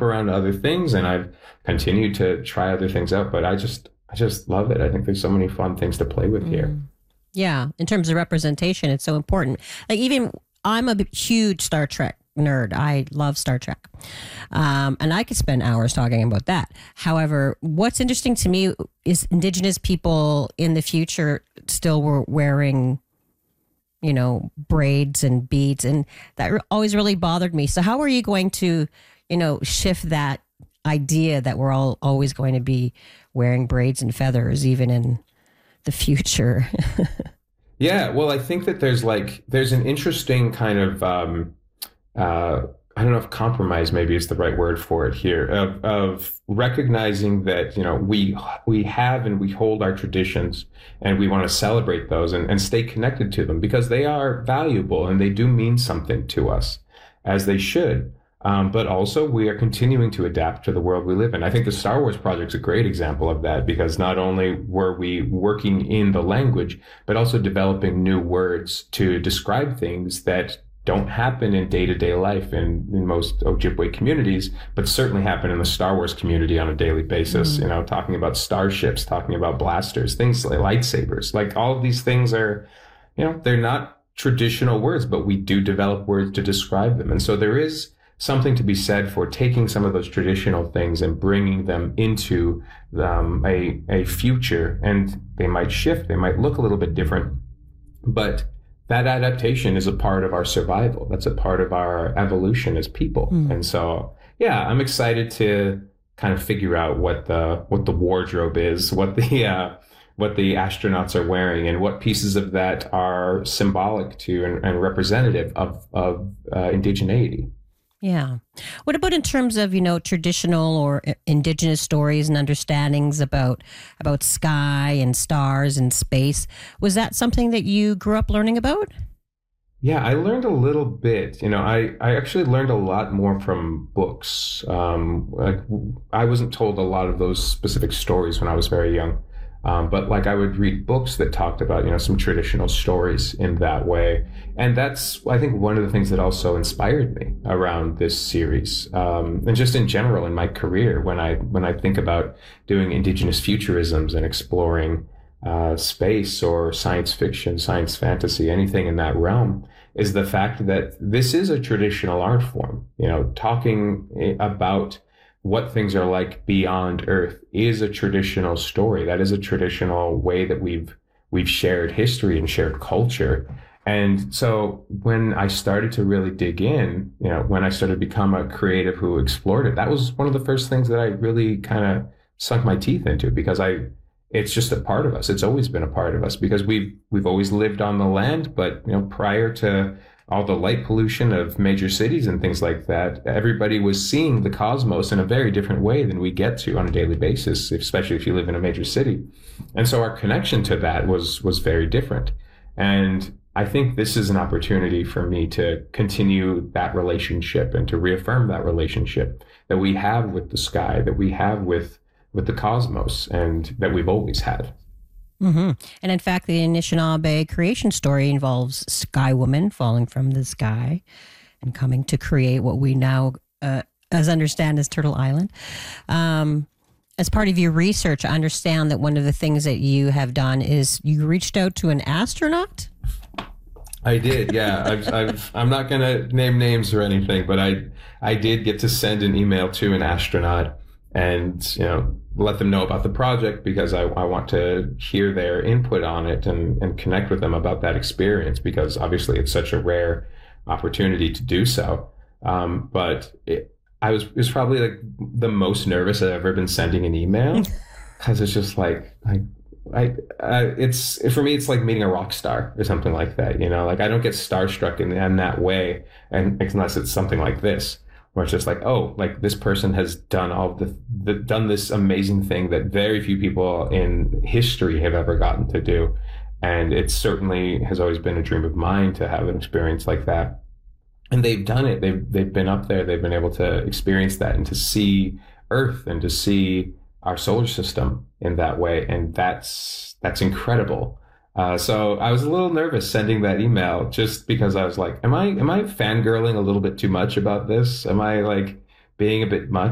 around to other things, and I've continued to try other things out. But I just love it. I think there's so many fun things to play with here. Yeah, in terms of representation, it's so important. Like even I'm a huge Star Trek nerd. I love Star Trek. And I could spend hours talking about that. However, what's interesting to me is Indigenous people in the future still were wearing, braids and beads. And that always really bothered me. So how are you going to, shift that idea that we're all always going to be wearing braids and feathers, even in the future? Yeah, well, I think that there's an interesting kind of I don't know if compromise maybe is the right word for it here, of recognizing that we have and we hold our traditions, and we want to celebrate those and stay connected to them because they are valuable and they do mean something to us, as they should. But also we are continuing to adapt to the world we live in. I think the Star Wars project's a great example of that, because not only were we working in the language, but also developing new words to describe things that don't happen in day-to-day life in most Ojibwe communities, but certainly happen in the Star Wars community on a daily basis. Talking about starships, talking about blasters, things like lightsabers, like all of these things are, they're not traditional words, but we do develop words to describe them. And so there is something to be said for taking some of those traditional things and bringing them into a future, and they might shift, they might look a little bit different, but that adaptation is a part of our survival. That's a part of our evolution as people. And so, yeah, I'm excited to kind of figure out what the wardrobe is, what the astronauts are wearing, and what pieces of that are symbolic to and representative of indigeneity. Yeah. What about in terms of, traditional or Indigenous stories and understandings about sky and stars and space? Was that something that you grew up learning about? Yeah, I learned a little bit. I actually learned a lot more from books. I wasn't told a lot of those specific stories when I was very young. But I would read books that talked about, some traditional stories in that way. And that's, I think, one of the things that also inspired me around this series. And just in general in my career, when I think about doing Indigenous futurisms and exploring space or science fiction, science fantasy, anything in that realm, is the fact that this is a traditional art form. Talking about what things are like beyond Earth is a traditional story. That is a traditional way that we've shared history and shared culture. And so when I started to really dig in, when I started to become a creative who explored it, that was one of the first things that I really kind of sunk my teeth into, because it's just a part of us. It's always been a part of us, because we've always lived on the land, but prior to all the light pollution of major cities and things like that, everybody was seeing the cosmos in a very different way than we get to on a daily basis, especially if you live in a major city. And so our connection to that was very different. And I think this is an opportunity for me to continue that relationship and to reaffirm that relationship that we have with the sky, that we have with the cosmos, and that we've always had. Mm-hmm. And in fact, the Anishinaabe creation story involves Sky Woman falling from the sky and coming to create what we now understand as Turtle Island. As part of your research, I understand that one of the things that you have done is you reached out to an astronaut. I did, yeah. I'm not going to name names or anything, but I did get to send an email to an astronaut and let them know about the project, because I want to hear their input on it and connect with them about that experience, because obviously it's such a rare opportunity to do so. But it was probably the most nervous I've ever been sending an email, because it's just it's for me, it's like meeting a rock star or something like that. I don't get starstruck in that way, and unless it's something like this, where it's just this person has done done this amazing thing that very few people in history have ever gotten to do. And it certainly has always been a dream of mine to have an experience like that. And they've done it. They've been up there. They've been able to experience that and to see Earth and to see our solar system in that way. And that's incredible. So I was a little nervous sending that email, just because I was like, am I fangirling a little bit too much about this? Am I being a bit much?